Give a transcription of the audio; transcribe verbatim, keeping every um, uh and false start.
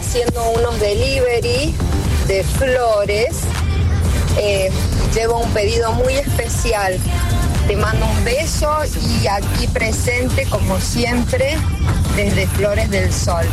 haciendo unos delivery de flores. Eh, llevo un pedido muy especial. Te mando un beso y aquí presente, como siempre, desde Flores del Sol.